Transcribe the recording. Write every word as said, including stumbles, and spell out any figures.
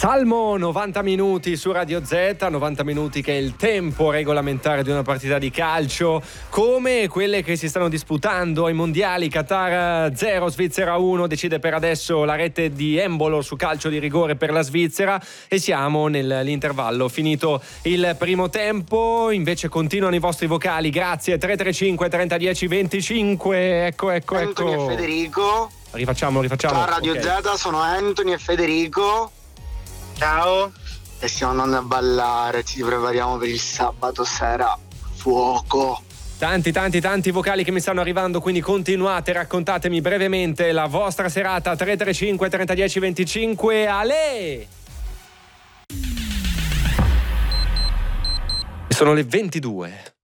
Salmo, novanta minuti su Radio Z, novanta minuti che è il tempo regolamentare di una partita di calcio, come quelle che si stanno disputando ai mondiali. Qatar zero, Svizzera uno, decide per adesso la rete di Embolo su calcio di rigore per la Svizzera e siamo nell'intervallo. Finito il primo tempo, invece continuano i vostri vocali, grazie. Tre tre cinque trenta dieci venticinque, ecco ecco Anthony ecco. e Federico. Rifacciamo, rifacciamo. Ciao Radio okay. Z, sono Anthony e Federico. Ciao. E stiamo andando a ballare, ci prepariamo per il sabato sera. Fuoco. Tanti tanti tanti vocali che mi stanno arrivando, quindi continuate, raccontatemi brevemente la vostra serata. Tre tre cinque trenta dieci venticinque. Ale! Sono le ventidue.